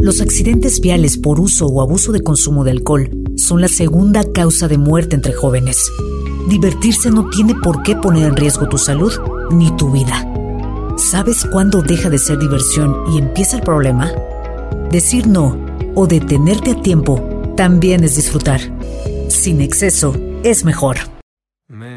Los accidentes viales por uso o abuso de consumo de alcohol son la segunda causa de muerte entre jóvenes. Divertirse no tiene por qué poner en riesgo tu salud ni tu vida. ¿Sabes cuándo deja de ser diversión y empieza el problema? Decir no o detenerte a tiempo también es disfrutar. Sin exceso es mejor.